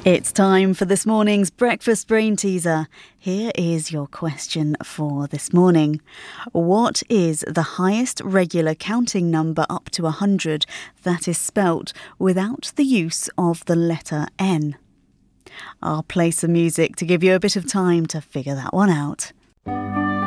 It's time for this morning's Breakfast Brain Teaser. Here is your question for this morning. What is the highest regular counting number up to 100 that is spelt without the use of the letter N? I'll play some music to give you a bit of time to figure that one out.